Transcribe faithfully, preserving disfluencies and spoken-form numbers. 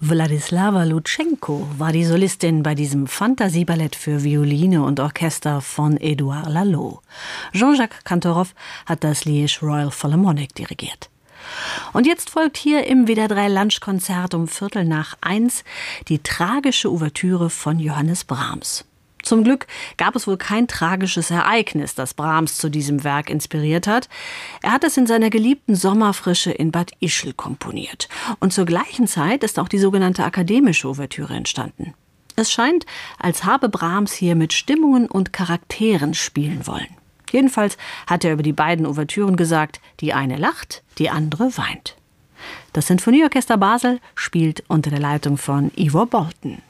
Wladislawa Lutschenko war die Solistin bei diesem Fantasieballett für Violine und Orchester von Édouard Lalo. Jean-Jacques Cantorow hat das Liège Royal Philharmonic dirigiert. Und jetzt folgt hier im W D R drei Lunchkonzert um Viertel nach eins die tragische Ouvertüre von Johannes Brahms. Zum Glück gab es wohl kein tragisches Ereignis, das Brahms zu diesem Werk inspiriert hat. Er hat es in seiner geliebten Sommerfrische in Bad Ischl komponiert. Und zur gleichen Zeit ist auch die sogenannte akademische Ouvertüre entstanden. Es scheint, als habe Brahms hier mit Stimmungen und Charakteren spielen wollen. Jedenfalls hat er über die beiden Ouvertüren gesagt, die eine lacht, die andere weint. Das Sinfonieorchester Basel spielt unter der Leitung von Ivor Bolton.